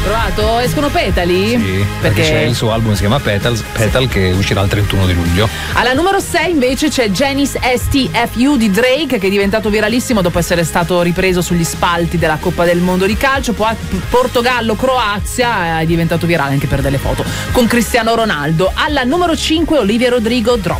Provato? Escono Petali? Sì, perché c'è il suo album, si chiama Petal, che uscirà il 31 di luglio. Alla numero 6 invece c'è Janice STFU di Drake, che è diventato viralissimo dopo essere stato ripreso sugli spalti della Coppa del Mondo di calcio. Poi Portogallo-Croazia è diventato virale anche per delle foto con Cristiano Ronaldo. Alla numero 5 Olivia Rodrigo, Drop.